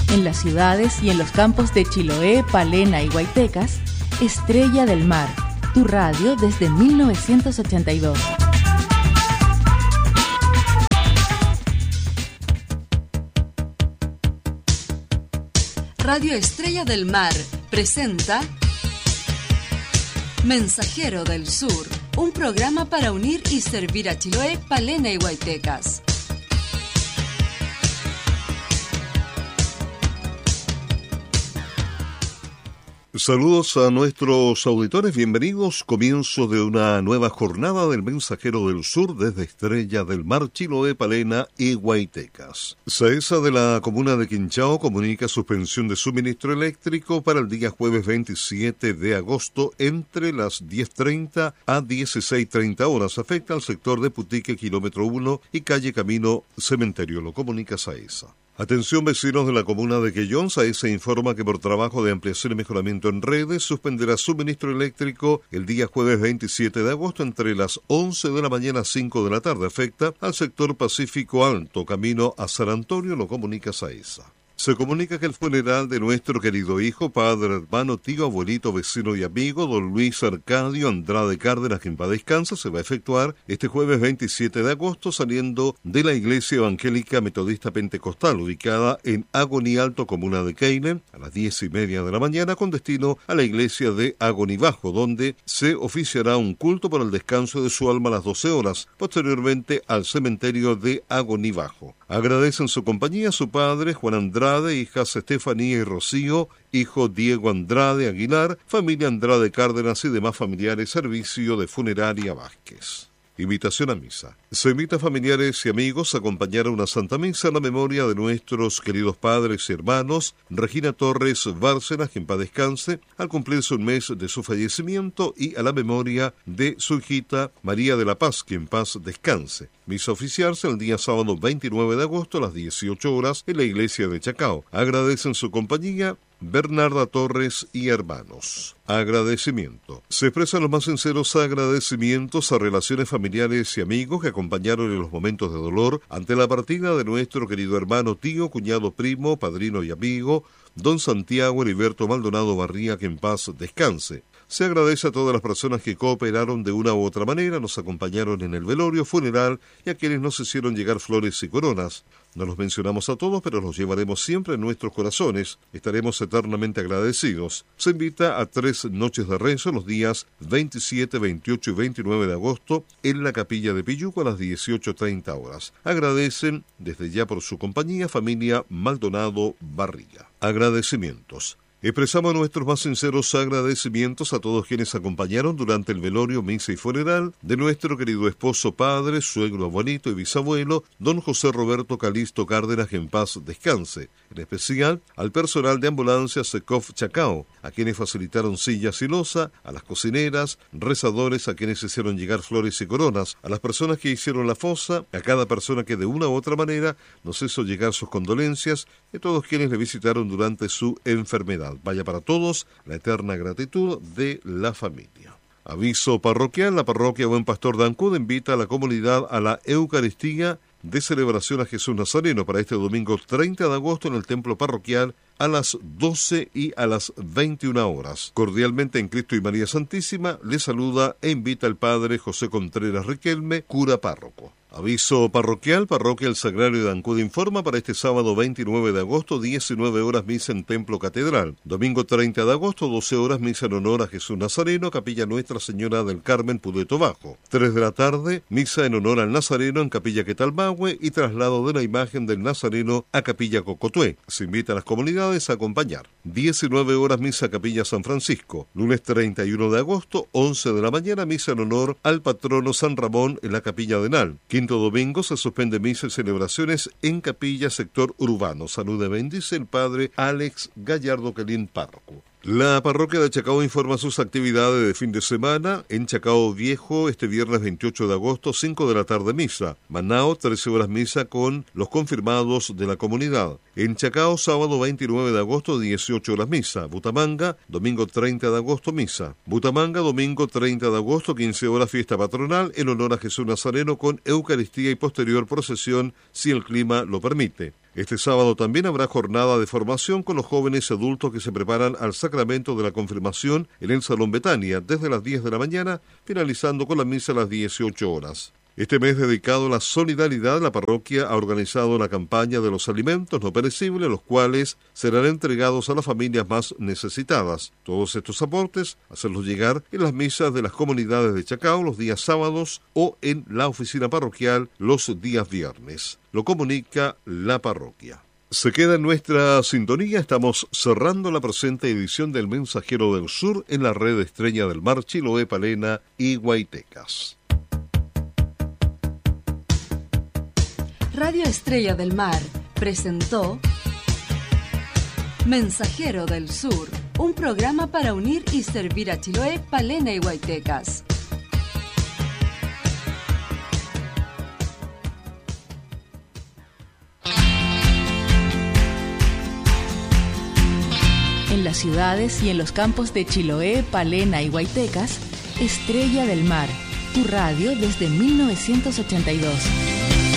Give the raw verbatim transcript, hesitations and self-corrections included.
En las ciudades y en los campos de Chiloé, Palena y Guaytecas, Estrella del Mar, tu radio desde mil novecientos ochenta y dos. Radio Estrella del Mar presenta Mensajero del Sur, un programa para unir y servir a Chiloé, Palena y Guaytecas. Saludos a nuestros auditores, bienvenidos. Comienzo de una nueva jornada del Mensajero del Sur desde Estrella del Mar, Chiloé, Palena y Guaytecas. SAESA de la comuna de Quinchao comunica suspensión de suministro eléctrico para el día jueves veintisiete de agosto entre las diez treinta a dieciséis treinta horas. Afecta al sector de Putique, kilómetro uno y calle Camino Cementerio. Lo comunica SAESA. Atención vecinos de la comuna de Quellón, SAESA informa que por trabajo de ampliación y mejoramiento en redes suspenderá suministro eléctrico el día jueves veintisiete de agosto entre las once de la mañana a cinco de la tarde. Afecta al sector Pacífico Alto, camino a San Antonio, lo comunica SAESA. Se comunica que el funeral de nuestro querido hijo, padre, hermano, tío, abuelito, vecino y amigo, don Luis Arcadio Andrade Cárdenas, que en paz descansa, se va a efectuar este jueves veintisiete de agosto saliendo de la Iglesia Evangélica Metodista Pentecostal, ubicada en Agony Alto, comuna de Keilen, a las diez y media de la mañana, con destino a la iglesia de Agony Bajo, donde se oficiará un culto por el descanso de su alma a las doce horas, posteriormente al cementerio de Agony Bajo. Agradecen su compañía su padre, Juan Andrade, hijas Estefanía y Rocío, hijo Diego Andrade Aguilar, familia Andrade Cárdenas y demás familiares, servicio de funeraria Vázquez. Invitación a misa. Se invita a familiares y amigos a acompañar a una Santa Misa en la memoria de nuestros queridos padres y hermanos, Regina Torres Bárcenas, que en paz descanse, al cumplirse un mes de su fallecimiento, y a la memoria de su hijita María de la Paz, que en paz descanse. Misa oficiarse el día sábado veintinueve de agosto a las dieciocho horas en la iglesia de Chacao. Agradecen su compañía Bernarda Torres y hermanos. Agradecimiento. Se expresan los más sinceros agradecimientos a relaciones familiares y amigos que acompañaron en los momentos de dolor ante la partida de nuestro querido hermano, tío, cuñado, primo, padrino y amigo, don Santiago Heriberto Maldonado Barría, que en paz descanse. Se agradece a todas las personas que cooperaron de una u otra manera, nos acompañaron en el velorio, funeral y a quienes nos hicieron llegar flores y coronas. No los mencionamos a todos, pero los llevaremos siempre en nuestros corazones. Estaremos eternamente agradecidos. Se invita a tres noches de rezo los días veintisiete, veintiocho y veintinueve de agosto en la capilla de Pilluco a las dieciocho treinta horas. Agradecen desde ya por su compañía familia Maldonado Barriga. Agradecimientos. Expresamos nuestros más sinceros agradecimientos a todos quienes acompañaron durante el velorio, misa y funeral de nuestro querido esposo, padre, suegro, abuelito y bisabuelo, don José Roberto Calisto Cárdenas, que en paz descanse. En especial al personal de ambulancia Secov Chacao, a quienes facilitaron sillas y loza, a las cocineras, rezadores a quienes hicieron llegar flores y coronas, a las personas que hicieron la fosa, a cada persona que de una u otra manera nos hizo llegar sus condolencias y a todos quienes le visitaron durante su enfermedad. Vaya para todos la eterna gratitud de la familia. Aviso parroquial. La parroquia Buen Pastor de Ancud invita a la comunidad a la Eucaristía de celebración a Jesús Nazareno para este domingo treinta de agosto en el templo parroquial a las doce y a las veintiuna horas. Cordialmente en Cristo y María Santísima le saluda e invita el padre José Contreras Riquelme, cura párroco. Aviso parroquial. Parroquia El Sagrario de Ancud informa para este sábado veintinueve de agosto, diecinueve horas misa en Templo Catedral. Domingo treinta de agosto, doce horas misa en honor a Jesús Nazareno, Capilla Nuestra Señora del Carmen, Pudeto Bajo. tres de la tarde, misa en honor al Nazareno en Capilla Quetalmahue y traslado de la imagen del Nazareno a Capilla Cocotué. Se invita a las comunidades a acompañar. diecinueve horas misa Capilla San Francisco. Lunes treinta y uno de agosto, once de la mañana, misa en honor al patrono San Ramón en la Capilla de Nal. Quinto domingo se suspende misa y celebraciones en Capilla Sector Urbano. Saluda y bendice el padre Alex Gallardo Quelín, párroco. La parroquia de Chacao informa sus actividades de fin de semana. En Chacao Viejo, este viernes veintiocho de agosto, cinco de la tarde misa. Manao, trece horas misa con los confirmados de la comunidad. En Chacao, sábado veintinueve de agosto, dieciocho horas misa. Butamanga, domingo treinta de agosto, misa. Butamanga, domingo treinta de agosto, quince horas fiesta patronal en honor a Jesús Nazareno con Eucaristía y posterior procesión, si el clima lo permite. Este sábado también habrá jornada de formación con los jóvenes y adultos que se preparan al sacramento de la confirmación en el Salón Betania desde las diez de la mañana, finalizando con la misa a las dieciocho horas. Este mes dedicado a la solidaridad, la parroquia ha organizado la campaña de los alimentos no perecibles, los cuales serán entregados a las familias más necesitadas. Todos estos aportes, hacerlos llegar en las misas de las comunidades de Chacao los días sábados o en la oficina parroquial los días viernes. Lo comunica la parroquia. Se queda en nuestra sintonía, estamos cerrando la presente edición del Mensajero del Sur en la red Estrella del Mar, Chiloé, Palena y Guaytecas. Radio Estrella del Mar presentó Mensajero del Sur, un programa para unir y servir a Chiloé, Palena y Guaytecas. En las ciudades y en los campos de Chiloé, Palena y Guaytecas, Estrella del Mar, tu radio desde mil novecientos ochenta y dos.